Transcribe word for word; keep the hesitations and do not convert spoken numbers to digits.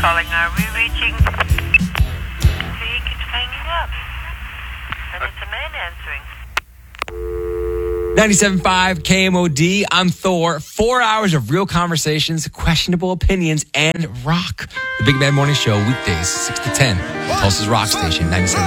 calling. Are we reaching? He keeps hanging up. And it's a man answering. ninety-seven point five K M O D. I'm Thor. Four hours of real conversations, questionable opinions, and rock. The Big Bad Morning Show, weekdays, six to ten. Tulsa's Rock Station, ninety-seven.